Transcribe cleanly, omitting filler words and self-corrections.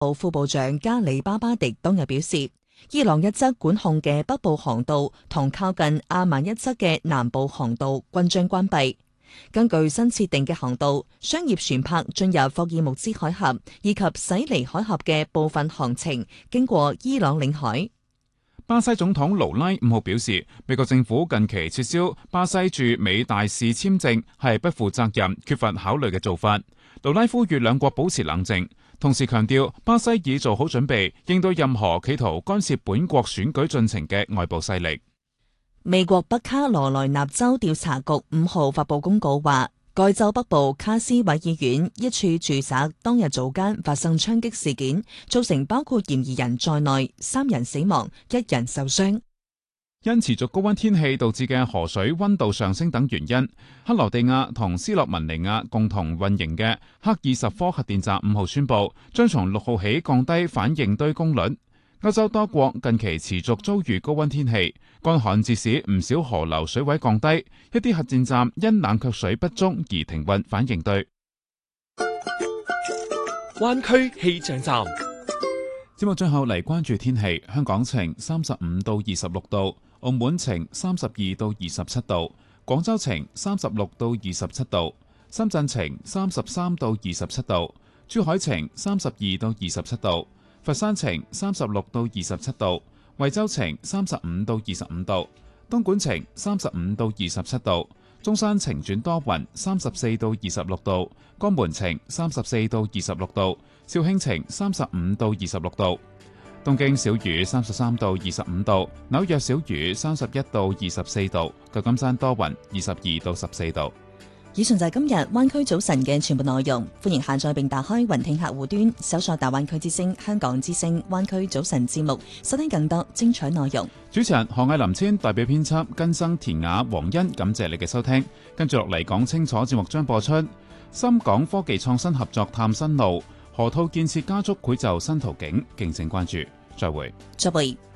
副部長加里巴巴迪當日表示，伊朗一側管控嘅北部航道同靠近阿曼一側嘅南部航道均將關閉。根據新設定嘅航道，商業船舶進入霍爾木茲海峽以及駛離海峽嘅部分航程經過伊朗領海。 巴西總統盧拉5號表示，美國政府近期撤銷巴西駐美大使簽證係不負責任、缺乏考慮嘅做法。盧拉呼籲兩國保持冷靜，同時強調巴西已做好準備應對任何企圖干涉本國選舉進程嘅外部勢力。 美國北卡羅來納州調查局5號發佈公告話，該州北部卡斯韋爾縣一處住宅當日早間發生槍擊事件，造成包括嫌疑人在內3人死亡，1人受傷。 因持續高溫天氣導致嘅河水溫度上升等原因，克羅地亞同斯洛文尼亞共同運營嘅克爾什科核電站5號宣布，將從6號起降低反應堆功率。歐洲多國近期持續遭遇高溫天氣，乾旱致使唔少河流水位降低，一啲核電站因冷卻水不足而停運反應堆。 灣區氣象站節目最後嚟關注天氣，香港晴35到26度，澳門晴32到27度，廣州晴36到27度，深圳晴33到27度，珠海晴32到27度，佛山晴36到27度，惠州晴35到25度，東莞晴35到27度，中山晴轉多雲34到26度，江門晴34到26度，肇慶晴35到26度，東京小雨33到25度，紐約小雨31到24度，舊金山多雲22到14度。 以上就係今日灣區早晨嘅全部內容，歡迎下載並打開雲聽客戶端，搜索大灣區之聲、香港之聲、灣區早晨節目，收聽更多精彩內容。 主持人何藝林千代表編輯根生田雅黃欣，感謝你嘅收聽。跟住落嚟講清楚節目將播出，深港科技創新合作探新路，河套建設加速，繪就新途徑，敬請關注。再會。